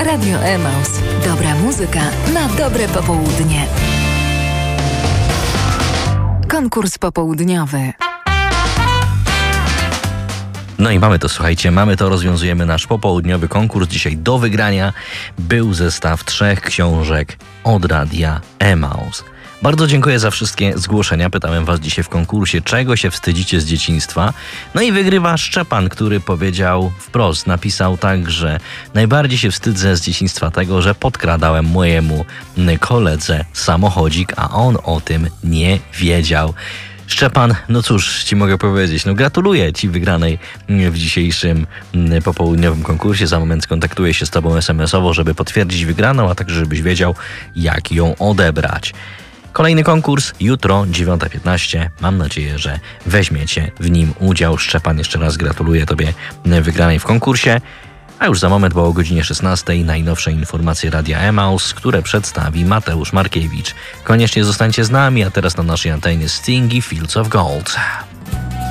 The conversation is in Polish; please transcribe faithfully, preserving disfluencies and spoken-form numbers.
Radio Emaus. Dobra muzyka na dobre popołudnie. Konkurs popołudniowy. No i mamy to, słuchajcie, mamy to, rozwiązujemy nasz popołudniowy konkurs. Dzisiaj do wygrania był zestaw trzech książek od Radia Emaus. Bardzo dziękuję za wszystkie zgłoszenia. Pytałem was dzisiaj w konkursie, czego się wstydzicie z dzieciństwa. No i wygrywa Szczepan, który powiedział wprost, napisał tak, że najbardziej się wstydzę z dzieciństwa tego, że podkradałem mojemu koledze samochodzik, a on o tym nie wiedział. Szczepan, no cóż ci mogę powiedzieć, no gratuluję ci wygranej w dzisiejszym popołudniowym konkursie. Za moment skontaktuję się z tobą es em esowo, żeby potwierdzić wygraną, a także żebyś wiedział, jak ją odebrać. Kolejny konkurs jutro, dziewiąta piętnaście. Mam nadzieję, że weźmiecie w nim udział. Szczepan, jeszcze raz gratuluję tobie wygranej w konkursie. A już za moment, bo o godzinie szesnastej najnowsze informacje Radia Emaus, które przedstawi Mateusz Markiewicz. Koniecznie zostańcie z nami, a teraz na naszej antenie Sting i Fields of Gold.